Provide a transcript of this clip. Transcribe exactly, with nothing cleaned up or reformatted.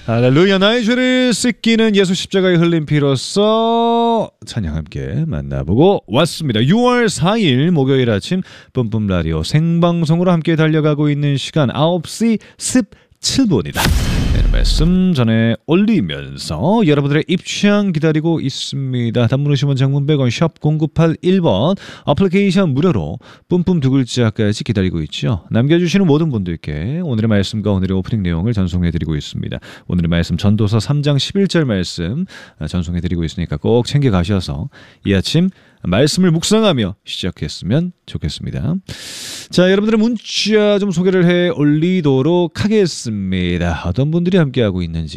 할렐루야 나의 죄를 씻기는 예수 십자가의 흘림 피로써 찬양 함께 만나보고 왔습니다. 유월 사일 목요일 아침 뿜뿜 라디오 생방송으로 함께 달려가고 있는 시간 아홉 시 십칠 분이다. 네, 말씀 전에 올리면서 여러분들의 입장 기다리고 있습니다. 단문 오십 원 장문 백 원 샵 공구팔일 번 어플리케이션 무료로 뿜뿜 두 글자까지 기다리고 있죠. 남겨주시는 모든 분들께 오늘의 말씀과 오늘의 오프닝 내용을 전송해드리고 있습니다. 오늘의 말씀 전도서 삼 장 십일 절 말씀 전송해드리고 있으니까 꼭 챙겨가셔서 이 아침 말씀을 묵상하며 시작했으면 좋겠습니다. 자, 여러분들의 문자 좀 소개를 해 올리도록 하겠습니다. 어떤 분들이 함께하고 있는지